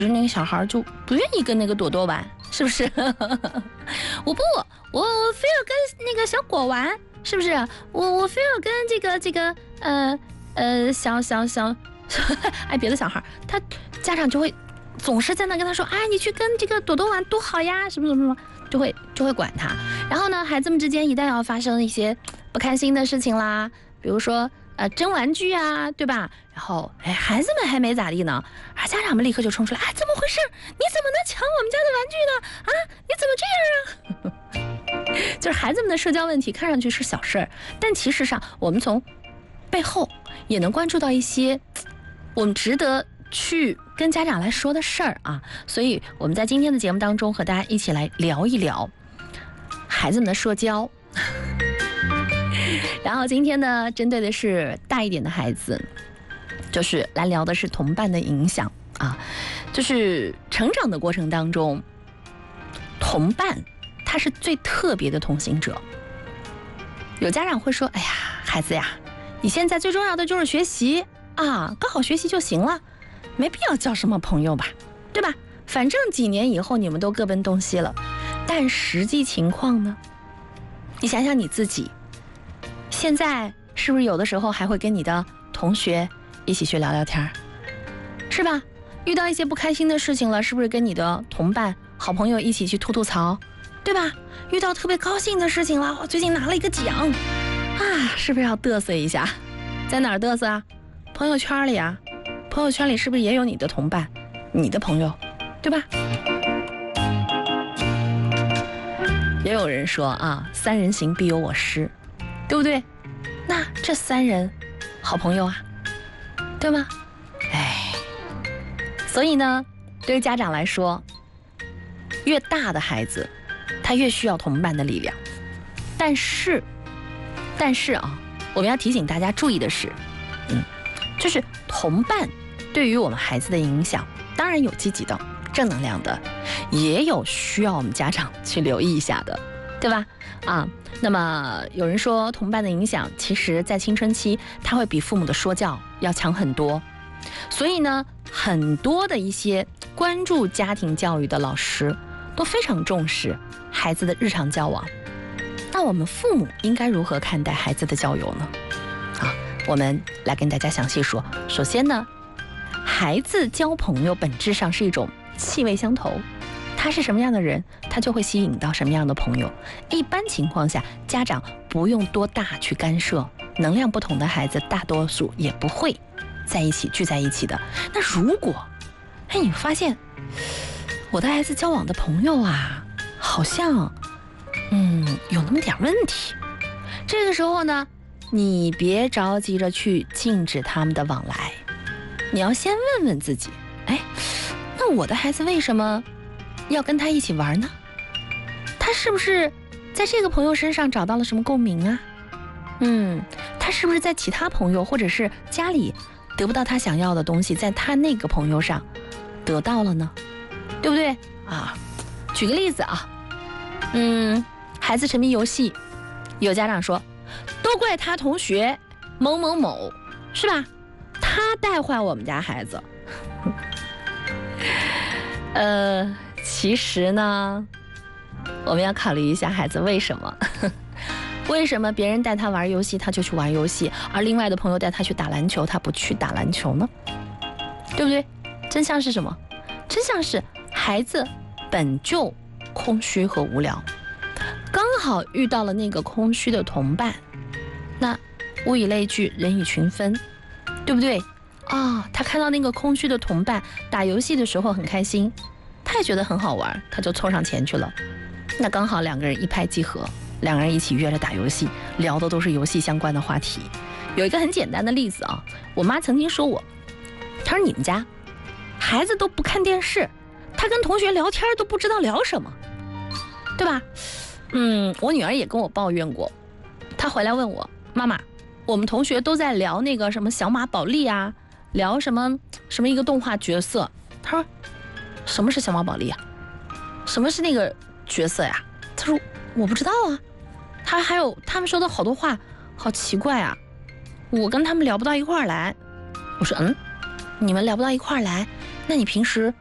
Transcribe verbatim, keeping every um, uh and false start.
那个小孩就不愿意跟那个朵朵玩，是不是？我不，我我非要跟那个小果玩，是不是？我我非要跟这个这个呃呃小小小，哎，别的小孩，他家长就会总是在那跟他说，哎，你去跟这个朵朵玩多好呀，什么什么什么，就会就会管他。然后呢，孩子们之间一旦要发生一些不开心的事情啦，比如说呃争玩具啊，对吧？然后哎，孩子们还没咋地呢，啊，家长们立刻就冲出来，哎，怎么回事？你怎么能抢我们家的玩具呢？啊，你怎么这样啊？就是孩子们的社交问题看上去是小事儿，但其实上我们从背后也能关注到一些我们值得去跟家长来说的事儿啊。所以我们在今天的节目当中和大家一起来聊一聊孩子们的社交。然后今天呢，针对的是大一点的孩子，就是来聊的是同伴的影响啊。就是成长的过程当中，同伴他是最特别的同行者。有家长会说，哎呀，孩子呀，你现在最重要的就是学习啊，搞好学习就行了，没必要交什么朋友吧，对吧？反正几年以后你们都各奔东西了。但实际情况呢，你想想你自己现在是不是有的时候还会跟你的同学一起去聊聊天，是吧？遇到一些不开心的事情了，是不是跟你的同伴好朋友一起去吐吐槽，对吧？遇到特别高兴的事情了，我最近拿了一个奖啊，是不是要嘚瑟一下？在哪儿嘚瑟啊？朋友圈里啊，朋友圈里是不是也有你的同伴，你的朋友，对吧？也有人说啊，三人行必有我师，对不对？那这三人好朋友啊，对吗？哎，所以呢，对于家长来说，越大的孩子他越需要同伴的力量。但是但是啊，我们要提醒大家注意的是，嗯，就是同伴对于我们孩子的影响，当然有积极的正能量的，也有需要我们家长去留意一下的，对吧？啊，那么有人说同伴的影响，其实在青春期他会比父母的说教要强很多。所以呢，很多的一些关注家庭教育的老师都非常重视孩子的日常交往。那我们父母应该如何看待孩子的交友呢？啊，我们来跟大家详细说。首先呢，孩子交朋友本质上是一种气味相投，他是什么样的人，他就会吸引到什么样的朋友。一般情况下，家长不用多大去干涉，能量不同的孩子大多数也不会在一起聚在一起的。那如果哎，你发现我的孩子交往的朋友啊，好像嗯有那么点问题，这个时候呢，你别着急着去禁止他们的往来，你要先问问自己，哎，那我的孩子为什么要跟他一起玩呢？他是不是在这个朋友身上找到了什么共鸣啊？嗯，他是不是在其他朋友或者是家里得不到他想要的东西，在他那个朋友上得到了呢？对不对啊？举个例子啊，嗯，孩子沉迷游戏，有家长说，都怪他同学某某某，是吧？他带坏我们家孩子。呃，其实呢，我们要考虑一下孩子为什么为什么别人带他玩游戏他就去玩游戏，而另外的朋友带他去打篮球他不去打篮球呢？对不对？真相是什么？真相是孩子本就空虚和无聊，刚好遇到了那个空虚的同伴，那物以类聚，人以群分，对不对啊？他看到那个空虚的同伴打游戏的时候很开心，他也觉得很好玩，他就凑上前去了。那刚好两个人一拍即合，两个人一起约着打游戏，聊的都是游戏相关的话题。有一个很简单的例子啊，我妈曾经说我，她说你们家孩子都不看电视，他跟同学聊天都不知道聊什么，对吧？嗯，我女儿也跟我抱怨过，她回来问我，妈妈，我们同学都在聊那个什么小马宝莉啊，聊什么什么一个动画角色。她说什么是小马宝莉啊？什么是那个角色呀？她说我不知道啊。她还有他们说的好多话好奇怪啊，我跟他们聊不到一块儿来。我说嗯，你们聊不到一块儿来，那你平时